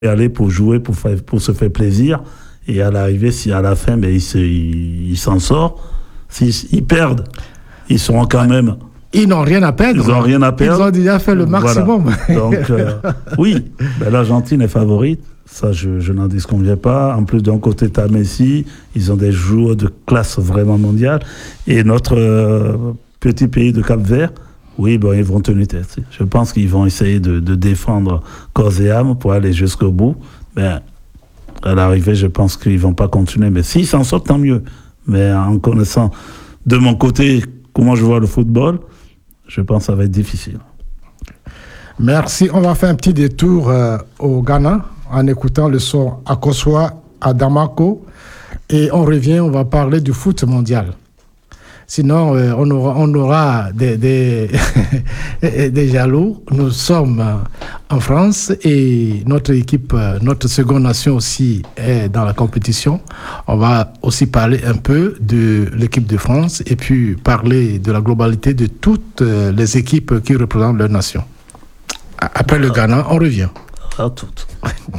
aller pour jouer, pour se faire plaisir. Et à l'arrivée, si à la fin, ben, il s'en sort. S'ils perdent, ils seront quand même... Ils n'ont rien à perdre. Ils n'ont rien à perdre. Ils ont déjà fait le maximum. Voilà. Donc, oui, ben, l'Argentine est favorite. Ça, je n'en disconviens pas. En plus, d'un côté, tu as Messi. Ils ont des joueurs de classe vraiment mondiale. Et notre petit pays de Cap-Vert, oui, ben, ils vont tenir tête. Je pense qu'ils vont essayer de défendre corps et âme pour aller jusqu'au bout. Ben, à l'arrivée, je pense qu'ils ne vont pas continuer. Mais s'ils s'en sortent, tant mieux. Mais en connaissant de mon côté comment je vois le football, je pense que ça va être difficile. Merci. On va faire un petit détour au Ghana en écoutant le son Akosua à Damako. Et on revient, on va parler du foot mondial. Sinon, on aura des jaloux. Nous sommes en France et notre équipe, notre seconde nation aussi est dans la compétition. On va aussi parler un peu de l'équipe de France et puis parler de la globalité de toutes les équipes qui représentent leur nation. Après le Ghana, on revient. À toutes.